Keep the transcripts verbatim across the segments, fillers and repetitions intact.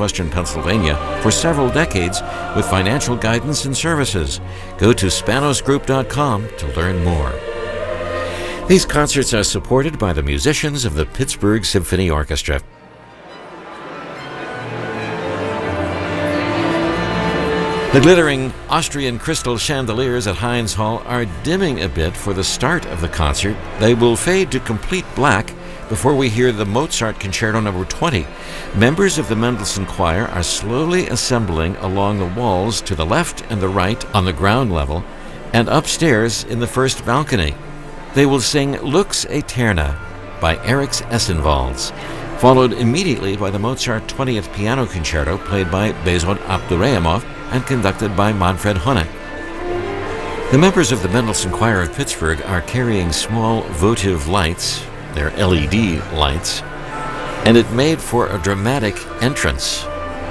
southwestern Pennsylvania for several decades with financial guidance and services. Go to spanos group dot com to learn more. These concerts are supported by the musicians of the Pittsburgh Symphony Orchestra. The glittering Austrian crystal chandeliers at Heinz Hall are dimming a bit for the start of the concert. They will fade to complete black before we hear the Mozart Concerto number twenty. Members of the Mendelssohn Choir are slowly assembling along the walls to the left and the right on the ground level and upstairs in the first balcony. They will sing Lux Aeterna by Eric Essenwalds, followed immediately by the Mozart twentieth Piano Concerto played by Bezod Abduraimov and conducted by Manfred Honeck. The members of the Mendelssohn Choir of Pittsburgh are carrying small votive lights, they're L E D lights, and it made for a dramatic entrance.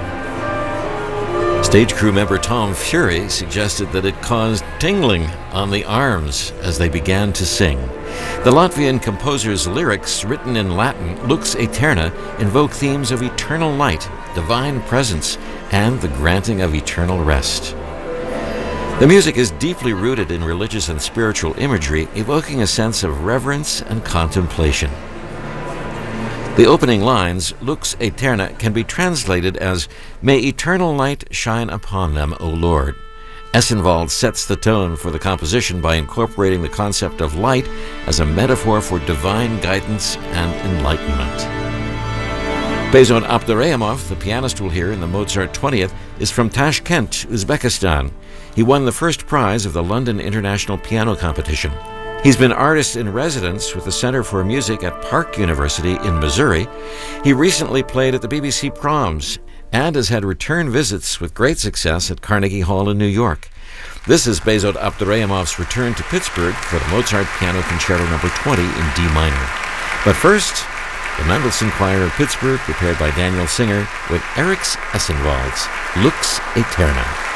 Stage crew member Tom Fury suggested that it caused tingling on the arms as they began to sing. The Latvian composer's lyrics, written in Latin, Lux Aeterna, invoke themes of eternal light, divine presence, and the granting of eternal rest. The music is deeply rooted in religious and spiritual imagery, evoking a sense of reverence and contemplation. The opening lines, Lux Aeterna, can be translated as, "May eternal light shine upon them, O Lord." Essenwald sets the tone for the composition by incorporating the concept of light as a metaphor for divine guidance and enlightenment. Bezod Abduraimov, the pianist we'll hear in the Mozart twentieth, is from Tashkent, Uzbekistan. He won the first prize of the London International Piano Competition. He's been artist in residence with the Center for Music at Park University in Missouri. He recently played at the B B C Proms and has had return visits with great success at Carnegie Hall in New York. This is Bezod Abduraimov's return to Pittsburgh for the Mozart Piano Concerto number twenty in D minor. But first, the Mendelssohn Choir of Pittsburgh, prepared by Daniel Singer, with Eric Essenwalds, Lux Aeterna.